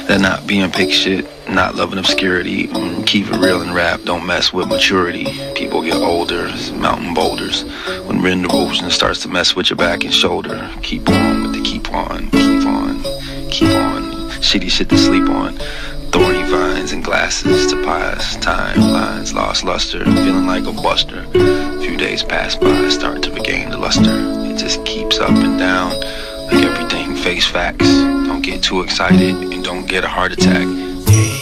That not being pick shit, not loving obscurity, keep it real in rap, don't mess with maturity. People get older, it's mountain boulders. When wind erosion starts to mess with your back and shoulder, keep on, but they keep on, keep on, keep on. Shitty shit to sleep on. Thorny vines and glasses to pies, timelines lost luster, feeling like a buster. A few days pass by, start to regain the luster. It just keeps up and down, like everything face facts. Don't get too excited and don't get a heart attack.